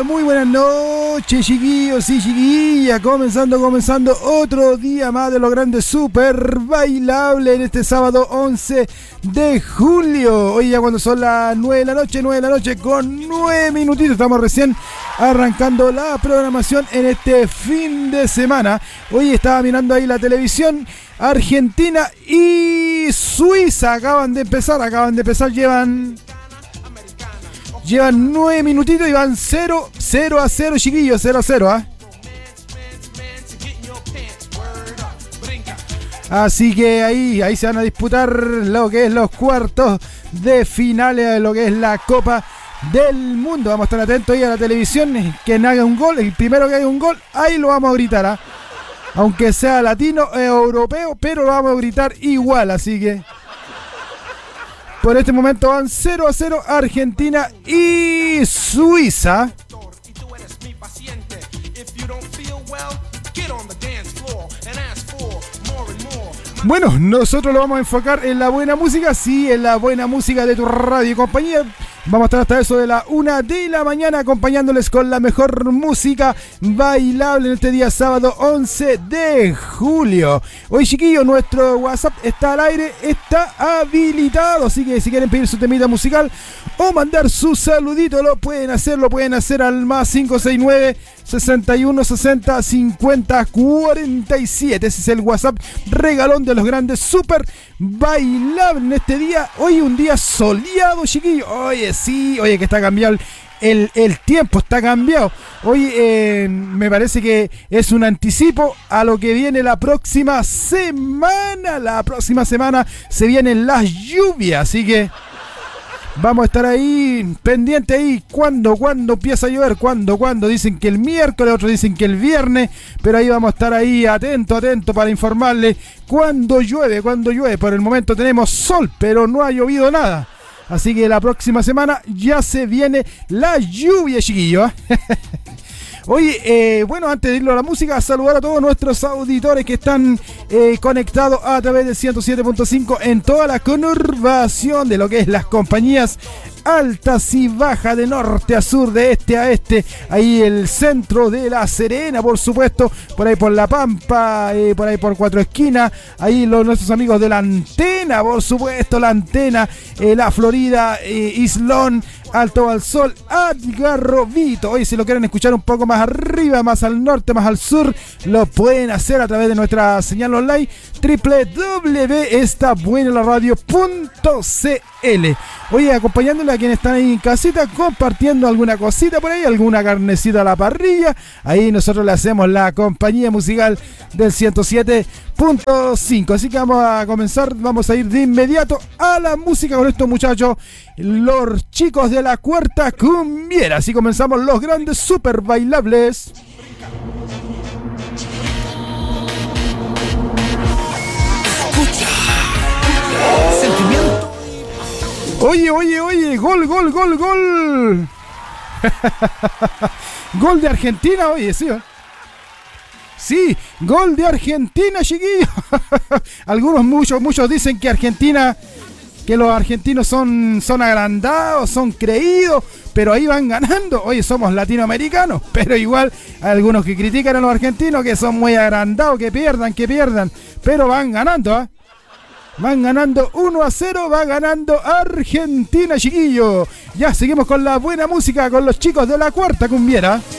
muy buenas noches, chiquillos y chiquillas. Comenzando otro día más de los grandes super bailables en este sábado 11 de julio. Hoy ya cuando son las 9 de la noche con 9 minutitos. Estamos recién arrancando la programación en este fin de semana. Hoy estaba mirando ahí la televisión. Argentina y Suiza acaban de empezar, llevan 9 minutitos y van 0-0, chiquillos, 0-0, ¿ah? Así que ahí se van a disputar lo que es los cuartos de finales de lo que es la Copa del Mundo. Vamos a estar atentos ahí a la televisión. Quien haga un gol, el primero que haga un gol, ahí lo vamos a gritar, ¿ah? Aunque sea latino, europeo, pero lo vamos a gritar igual, así que por este momento van 0-0 Argentina y Suiza. Bueno, nosotros lo vamos a enfocar en la buena música, sí, en la buena música de tu radio y compañía. Vamos a estar hasta eso de la 1 de la mañana acompañándoles con la mejor música bailable en este día sábado 11 de julio. Hoy, chiquillos, nuestro WhatsApp está al aire, está habilitado, así que si quieren pedir su temita musical o mandar su saludito, lo pueden hacer al más 569 61 60 50 47. Ese es el WhatsApp regalón de los grandes super bailables en este día. Hoy un día soleado, chiquillos. Oye, sí, oye, que está cambiado el tiempo, está cambiado. Hoy me parece que es un anticipo a lo que viene la próxima semana. La próxima semana se vienen las lluvias, así que vamos a estar ahí, pendiente ahí, cuando empieza a llover, cuando dicen que el miércoles, otros dicen que el viernes, pero ahí vamos a estar ahí atento para informarles cuando llueve. Por el momento tenemos sol, pero no ha llovido nada. Así que la próxima semana ya se viene la lluvia, chiquillos. Oye, bueno, antes de irlo a la música, saludar a todos nuestros auditores que están conectados a través del 107.5 en toda la conurbación de lo que es las compañías altas y bajas, de norte a sur, de este a este, ahí el centro de La Serena, por supuesto, por ahí por La Pampa, por ahí por Cuatro Esquinas, ahí nuestros amigos de La Antena, por supuesto, La Antena, La Florida, Islón, Alto al Sol, Algarrobito. Hoy si lo quieren escuchar un poco más arriba, más al norte, más al sur, lo pueden hacer a través de nuestra señal online www.estabuenalaradio.cl. Oye, acompañándole a quienes están ahí en casita, compartiendo alguna cosita por ahí, alguna carnecita a la parrilla. Ahí nosotros le hacemos la compañía musical del 107.5. Así que vamos a comenzar, vamos a ir de inmediato a la música con estos muchachos, los chicos de la Cuarta Cumbiera. Así comenzamos los grandes super bailables. Escucha. Sentimiento. Oye, gol. Gol de Argentina, oye, sí. Sí, gol de Argentina, chiquillos. Muchos dicen que los argentinos son agrandados, son creídos, pero ahí van ganando. Oye, somos latinoamericanos, pero igual hay algunos que critican a los argentinos que son muy agrandados, que pierdan, pero van ganando, ¿eh? Van ganando 1-0, va ganando Argentina, chiquillo. Ya seguimos con la buena música con los chicos de la Cuarta Cumbiera.